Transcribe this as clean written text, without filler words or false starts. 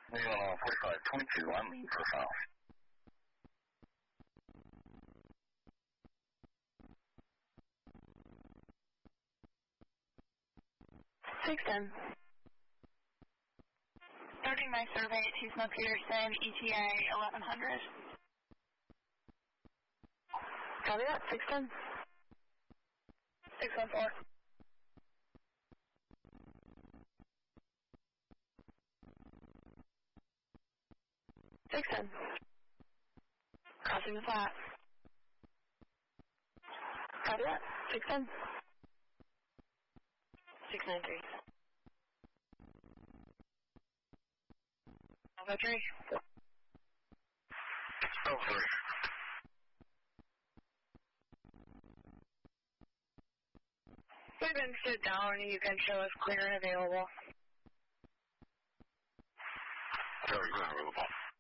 45.21 meters per south. 610. Starting my survey at Tucson Peterson, ETA 1100. Copy that, 610. 614. Crossing the flat. Copy that, 610. 693. Alpha 3. Alpha 3. We've been stood down and you can show us clear and available. Clear and available.